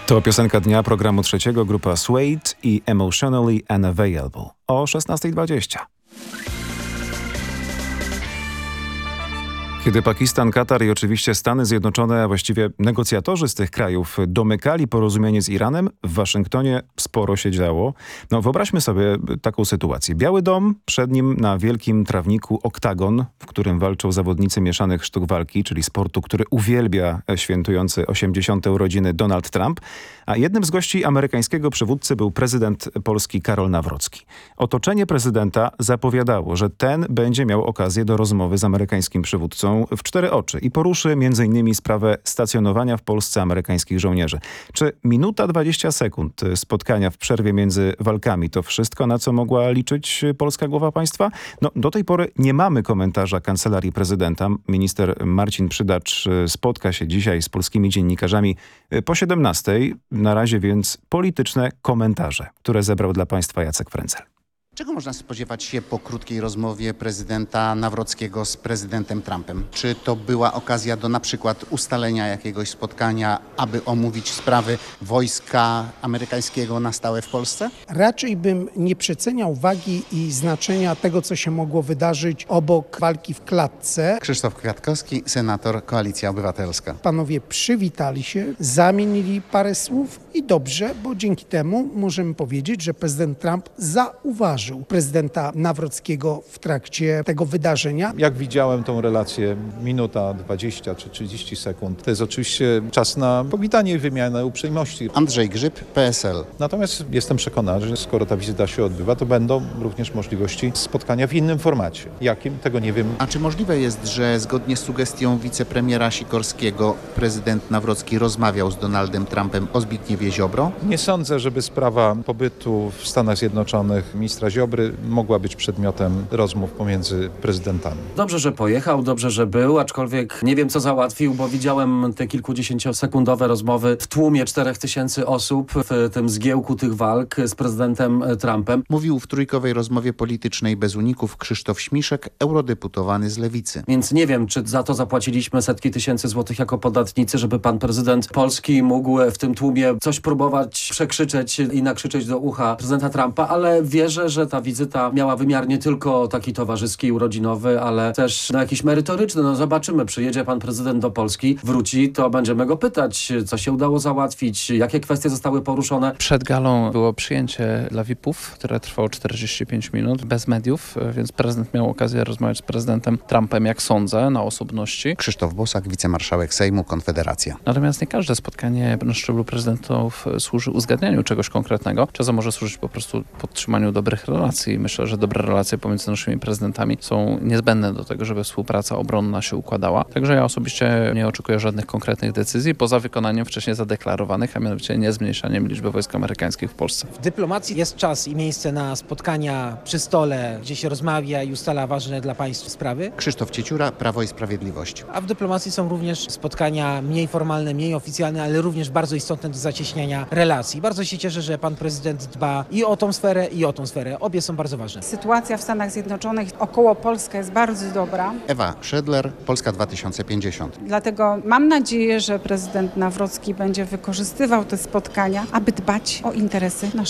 To piosenka dnia programu trzeciego, grupa Suede i Emotionally Unavailable o 16:20. Kiedy Pakistan, Katar i oczywiście Stany Zjednoczone, a właściwie negocjatorzy z tych krajów domykali porozumienie z Iranem, w Waszyngtonie sporo się działo. Wyobraźmy sobie taką sytuację. Biały Dom, przed nim na wielkim trawniku oktagon, w którym walczą zawodnicy mieszanych sztuk walki, czyli sportu, który uwielbia świętujący 80. urodziny Donald Trump, a jednym z gości amerykańskiego przywódcy był prezydent Polski Karol Nawrocki. Otoczenie prezydenta zapowiadało, że ten będzie miał okazję do rozmowy z amerykańskim przywódcą w cztery oczy i poruszy m.in. sprawę stacjonowania w Polsce amerykańskich żołnierzy. Czy minuta 20 sekund spotkania w przerwie między walkami to wszystko, na co mogła liczyć polska głowa państwa? Do tej pory nie mamy komentarza Kancelarii Prezydenta. Minister Marcin Przydacz spotka się dzisiaj z polskimi dziennikarzami po 17:00. Na razie więc polityczne komentarze, które zebrał dla państwa Jacek Frencel. Czego można spodziewać się po krótkiej rozmowie prezydenta Nawrockiego z prezydentem Trumpem? Czy to była okazja do na przykład ustalenia jakiegoś spotkania, aby omówić sprawy wojska amerykańskiego na stałe w Polsce? Raczej bym nie przeceniał wagi i znaczenia tego, co się mogło wydarzyć obok walki w klatce. Krzysztof Kwiatkowski, senator Koalicja Obywatelska. Panowie przywitali się, zamienili parę słów i dobrze, bo dzięki temu możemy powiedzieć, że prezydent Trump zauważył prezydenta Nawrockiego w trakcie tego wydarzenia. Jak widziałem tą relację, minuta 20 czy 30 sekund, to jest oczywiście czas na powitanie i wymianę uprzejmości. Andrzej Grzyb, PSL. Natomiast jestem przekonany, że skoro ta wizyta się odbywa, to będą również możliwości spotkania w innym formacie. Jakim? Tego nie wiem. A czy możliwe jest, że zgodnie z sugestią wicepremiera Sikorskiego prezydent Nawrocki rozmawiał z Donaldem Trumpem o Zbigniewie Ziobro? Nie sądzę, żeby sprawa pobytu w Stanach Zjednoczonych ministra Ziobry mogła być przedmiotem rozmów pomiędzy prezydentami. Dobrze, że pojechał, dobrze, że był, aczkolwiek nie wiem, co załatwił, bo widziałem te kilkudziesięciosekundowe rozmowy w tłumie 4000 osób w tym zgiełku tych walk z prezydentem Trumpem. Mówił w trójkowej rozmowie politycznej bez uników Krzysztof Śmiszek, eurodeputowany z Lewicy. Więc nie wiem, czy za to zapłaciliśmy setki tysięcy złotych jako podatnicy, żeby pan prezydent Polski mógł w tym tłumie coś próbować przekrzyczeć i nakrzyczeć do ucha prezydenta Trumpa, ale wierzę, że ta wizyta miała wymiar nie tylko taki towarzyski, urodzinowy, ale też jakiś merytoryczny. Zobaczymy, przyjedzie pan prezydent do Polski, wróci, to będziemy go pytać, co się udało załatwić, jakie kwestie zostały poruszone. Przed galą było przyjęcie dla VIP-ów, które trwało 45 minut, bez mediów, więc prezydent miał okazję rozmawiać z prezydentem Trumpem, jak sądzę, na osobności. Krzysztof Bosak, wicemarszałek Sejmu, Konfederacja. Natomiast nie każde spotkanie na szczeblu prezydentów służy uzgadnianiu czegoś konkretnego. Czasem może służyć po prostu podtrzymaniu dobrych relacji. Myślę, że dobre relacje pomiędzy naszymi prezydentami są niezbędne do tego, żeby współpraca obronna się układała. Także ja osobiście nie oczekuję żadnych konkretnych decyzji, poza wykonaniem wcześniej zadeklarowanych, a mianowicie nie zmniejszaniem liczby wojsk amerykańskich w Polsce. W dyplomacji jest czas i miejsce na spotkania przy stole, gdzie się rozmawia i ustala ważne dla państw sprawy. Krzysztof Cieciura, Prawo i Sprawiedliwość. A w dyplomacji są również spotkania mniej formalne, mniej oficjalne, ale również bardzo istotne do zacieśniania relacji. Bardzo się cieszę, że pan prezydent dba i o tą sferę, i o tą sferę. Obie są bardzo ważne. Sytuacja w Stanach Zjednoczonych około Polska jest bardzo dobra. Ewa Szedler, Polska 2050. Dlatego mam nadzieję, że prezydent Nawrocki będzie wykorzystywał te spotkania, aby dbać o interesy naszego